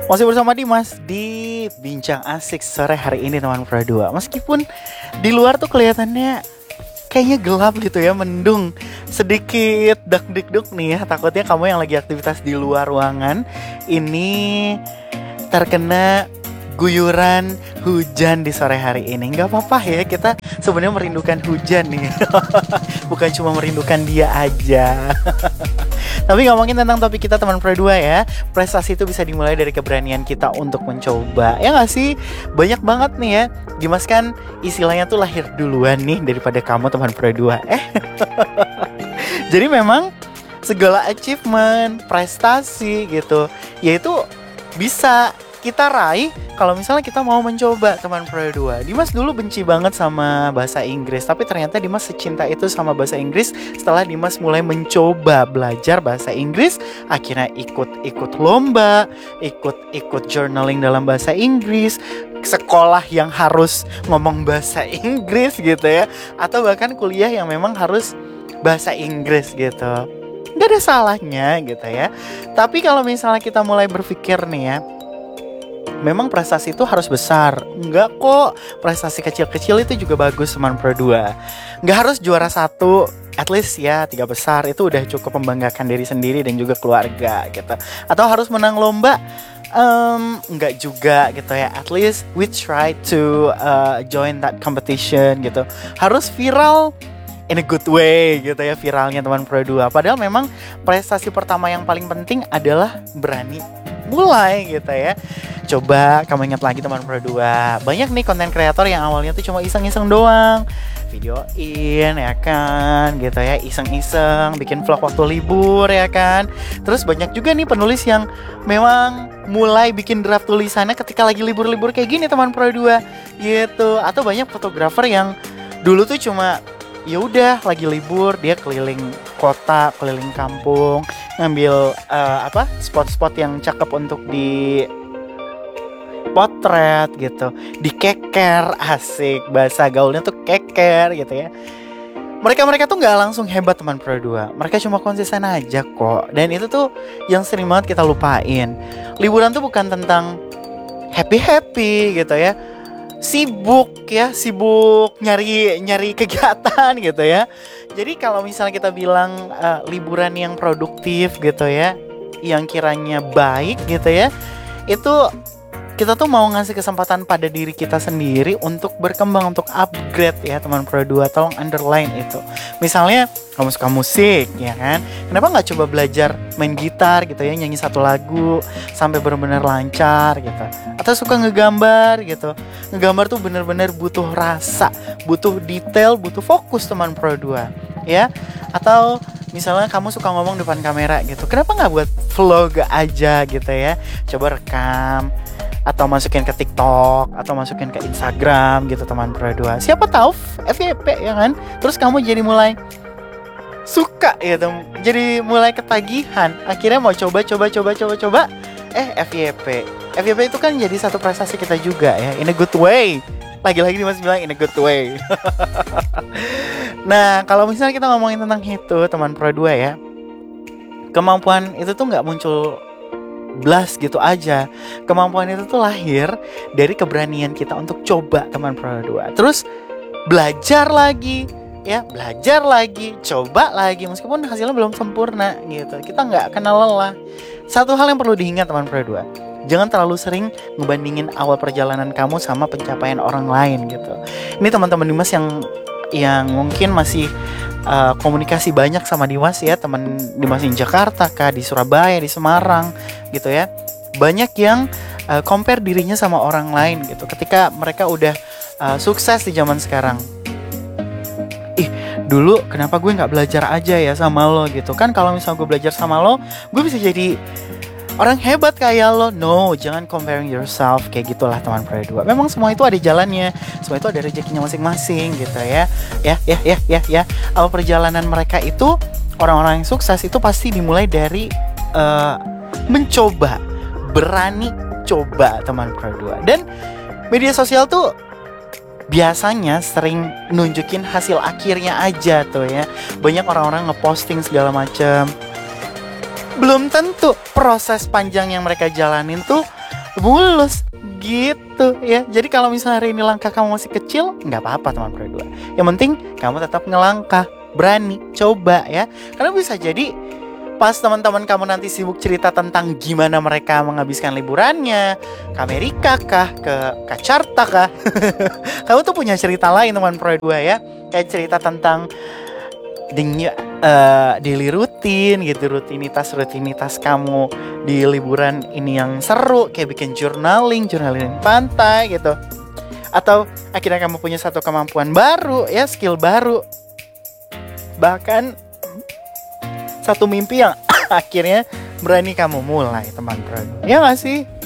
Masih bersama Dimas di Bincang Asik sore hari ini teman Pro 2. Meskipun di luar tuh kelihatannya kayaknya gelap gitu ya, mendung, sedikit dak-dik-duk nih ya. Takutnya kamu yang lagi aktivitas di luar ruangan ini terkena guyuran hujan di sore hari ini. Nggak apa-apa ya, kita sebenarnya merindukan hujan nih. Bukan cuma merindukan dia aja. Tapi ngomongin tentang topik kita teman Pro 2 ya, prestasi itu bisa dimulai dari keberanian kita untuk mencoba. Ya nggak sih? Banyak banget nih ya. Dimas kan istilahnya tuh lahir duluan nih daripada kamu teman Pro 2. Jadi memang segala achievement, prestasi gitu, yaitu bisa kita raih kalau misalnya kita mau mencoba teman Pro 2. Dimas dulu benci banget sama bahasa Inggris, tapi ternyata Dimas secinta itu sama bahasa Inggris setelah Dimas mulai mencoba belajar bahasa Inggris. Akhirnya ikut lomba, ikut journaling dalam bahasa Inggris, sekolah yang harus ngomong bahasa Inggris gitu ya, atau bahkan kuliah yang memang harus bahasa Inggris gitu. Gak ada salahnya gitu ya. Tapi kalau misalnya kita mulai berpikir nih ya, memang prestasi itu harus besar. Enggak kok, prestasi kecil-kecil itu juga bagus teman Pro 2. Enggak harus juara 1, at least ya 3 besar itu udah cukup membanggakan diri sendiri dan juga keluarga gitu. Atau harus menang lomba, enggak juga gitu ya. At least we try to join that competition gitu. Harus viral in a good way gitu ya, viralnya teman Pro 2. Padahal memang prestasi pertama yang paling penting adalah berani mulai gitu ya. Coba kamu ingat lagi teman Pro 2, banyak nih konten kreator yang awalnya tuh cuma iseng-iseng doang, videoin ya kan gitu ya, iseng-iseng bikin vlog waktu libur ya kan. Terus banyak juga nih penulis yang memang mulai bikin draft tulisannya ketika lagi libur-libur kayak gini teman Pro 2 gitu. Atau banyak fotografer yang dulu tuh cuma ya udah lagi libur dia keliling kota, keliling kampung, ngambil spot-spot yang cakep untuk di potret gitu, dikeker, asik, bahasa gaulnya tuh keker gitu ya. Mereka tuh nggak langsung hebat teman Pro 2, mereka cuma konsisten aja kok. Dan itu tuh yang sering banget kita lupain. Liburan tuh bukan tentang happy gitu ya, sibuk nyari kegiatan gitu ya. Jadi kalau misalnya kita bilang liburan yang produktif gitu ya, yang kiranya baik gitu ya, itu kita tuh mau ngasih kesempatan pada diri kita sendiri untuk berkembang, untuk upgrade ya teman Pro 2. Tolong underline itu. Misalnya kamu suka musik ya kan, kenapa nggak coba belajar main gitar gitu ya, nyanyi satu lagu sampai benar-benar lancar gitu. Atau suka ngegambar gitu, ngegambar tuh benar-benar butuh rasa, butuh detail, butuh fokus teman Pro 2 ya. Atau misalnya kamu suka ngomong depan kamera gitu, kenapa nggak buat vlog aja gitu ya, coba rekam atau masukin ke TikTok atau masukin ke Instagram gitu teman Pro 2. Siapa tahu FYP ya kan, terus kamu jadi mulai suka gitu, jadi mulai ketagihan, akhirnya mau coba FYP itu kan jadi satu prestasi kita juga ya, in a good way. Lagi-lagi Dimas bilang in a good way. Nah kalau misalnya kita ngomongin tentang itu teman Pro 2 ya, kemampuan itu tuh gak muncul blast gitu aja. Kemampuan itu tuh lahir dari keberanian kita untuk coba teman Pro 2. Terus belajar lagi, coba lagi meskipun hasilnya belum sempurna gitu. Kita nggak kenal lelah. Satu hal yang perlu diingat teman Pro 2, jangan terlalu sering ngebandingin awal perjalanan kamu sama pencapaian orang lain gitu. Ini teman-teman Dimas yang mungkin masih komunikasi banyak sama Dimas ya, teman Dimas di Jakarta kah, di Surabaya, di Semarang gitu ya. Banyak yang compare dirinya sama orang lain gitu ketika mereka udah sukses di zaman sekarang. Dulu kenapa gue nggak belajar aja ya sama lo gitu kan, kalau misalnya gue belajar sama lo gue bisa jadi orang hebat kayak lo. No, jangan comparing yourself kayak gitulah teman Pro 2. Memang semua itu ada jalannya, semua itu ada rezekinya masing-masing gitu ya. Awal perjalanan mereka itu, orang-orang yang sukses itu pasti dimulai dari mencoba, berani coba teman Pro 2. Dan media sosial tuh biasanya sering nunjukin hasil akhirnya aja tuh ya. Banyak orang-orang ngeposting segala macam, belum tentu proses panjang yang mereka jalanin tuh mulus gitu ya. Jadi kalau misalnya hari ini langkah kamu masih kecil, nggak apa-apa teman Pro 2. Yang penting kamu tetap ngelangkah, berani, coba ya. Karena bisa jadi pas teman-teman kamu nanti sibuk cerita tentang gimana mereka menghabiskan liburannya, ke Amerika kah, ke Jakarta kah, kamu tuh punya cerita lain teman Pro 2 ya. Kayak cerita tentang daily rutin gitu, rutinitas kamu di liburan ini yang seru, kayak bikin journaling pantai gitu. Atau akhirnya kamu punya satu kemampuan baru ya, skill baru, bahkan satu mimpi yang akhirnya berani kamu mulai teman Pro 2. Ya gak sih?